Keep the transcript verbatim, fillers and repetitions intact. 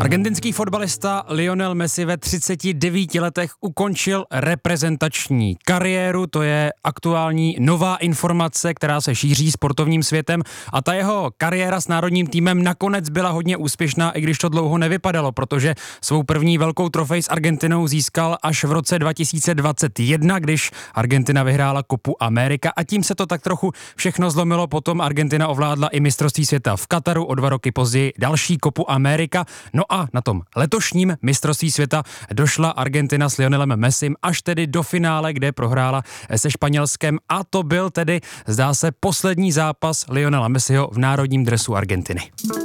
Argentinský fotbalista Lionel Messi ve třiceti devíti letech ukončil reprezentační kariéru, to je aktuální nová informace, která se šíří sportovním světem a ta jeho kariéra s národním týmem nakonec byla hodně úspěšná, i když to dlouho nevypadalo, protože svou první velkou trofej s Argentinou získal až v roce dva tisíce dvacet jedna, když Argentina vyhrála Copu America a tím se to tak trochu všechno zlomilo, potom Argentina ovládla i mistrovství světa v Kataru, o dva roky později další Copu America. No a na tom letošním mistrovství světa došla Argentina s Lionelem Messim až tedy do finále, kde prohrála se Španělskem a to byl tedy, zdá se, poslední zápas Lionela Messiho v národním dresu Argentiny.